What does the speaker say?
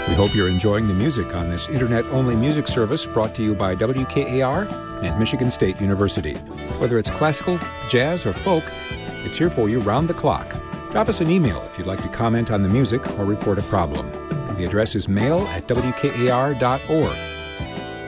We hope you're enjoying the music on this internet-only music service brought to you by WKAR and Michigan State University. Whether it's classical, jazz, or folk, it's here for you round the clock. Drop us an email if you'd like to comment on the music or report a problem. The address is mail@wkar.org.